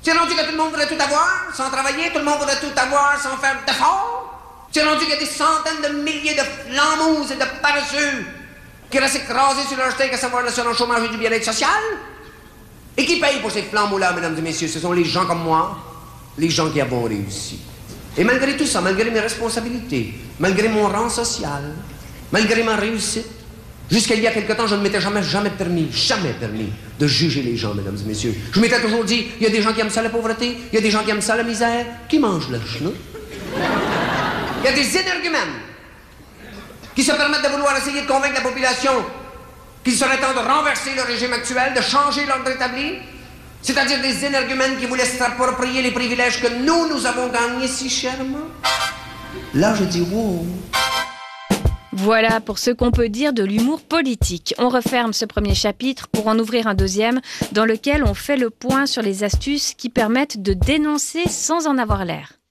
C'est rendu que tout le monde voudrait tout avoir sans travailler, tout le monde voudrait tout avoir sans faire d'efforts. C'est rendu qu'il y a des centaines de milliers de flambous et de paresseux qui restent écrasés sur leur steak à savoir l'assurance chômage et du bien-être social. Et qui payent pour ces flambeaux-là, mesdames et messieurs? Ce sont les gens comme moi, les gens qui avons réussi. Et malgré tout ça, malgré mes responsabilités, malgré mon rang social, malgré ma réussite, jusqu'à il y a quelque temps, je ne m'étais jamais permis de juger les gens, mesdames et messieurs. Je m'étais toujours dit, il y a des gens qui aiment ça la pauvreté, il y a des gens qui aiment ça la misère, qui mangent le chenoute. Il y a des énergumènes qui se permettent de vouloir essayer de convaincre la population qu'il serait temps de renverser le régime actuel, de changer l'ordre établi, c'est-à-dire des énergumènes qui voulaient s'approprier les privilèges que nous avons gagnés si chèrement. Là, je dis wow. Voilà pour ce qu'on peut dire de l'humour politique. On referme ce premier chapitre pour en ouvrir un deuxième dans lequel on fait le point sur les astuces qui permettent de dénoncer sans en avoir l'air.